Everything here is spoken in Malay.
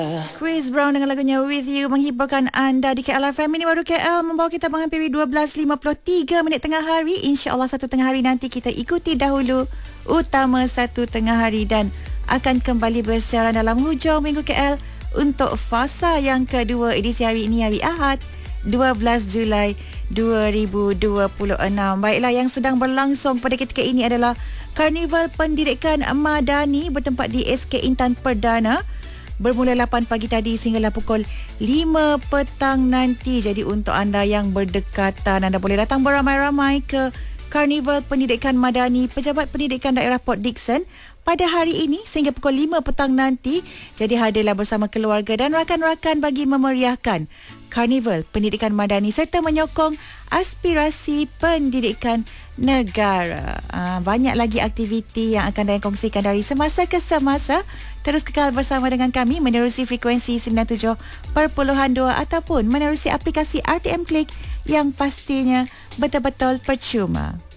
Chris Brown dengan lagunya With You menghiburkan anda di KL FM. Ini baru KL membawa kita menghampiri 12.53 minit tengah hari. InsyaAllah satu tengah hari nanti kita ikuti dahulu utama satu tengah hari dan akan kembali bersiaran dalam hujung minggu KL untuk fasa yang kedua edisi hari ini, hari Ahad 12 Julai 2026. Baiklah, yang sedang berlangsung pada ketika ini adalah Karnival Pendidikan Madani bertempat di SK Intan Perdana. Bermula 8 pagi tadi sehinggalah pukul 5 petang nanti. Jadi untuk anda yang berdekatan, anda boleh datang beramai-ramai ke Karnival Pendidikan Madani Pejabat Pendidikan Daerah Port Dickson pada hari ini sehingga pukul 5 petang nanti. Jadi hadirlah bersama keluarga dan rakan-rakan bagi memeriahkan Karnival Pendidikan Madani serta menyokong aspirasi pendidikan negara. Banyak lagi aktiviti yang akan saya kongsikan dari semasa ke semasa. Terus kekal bersama dengan kami menerusi frekuensi 97.2 ataupun menerusi aplikasi RTM Click yang pastinya betul-betul percuma.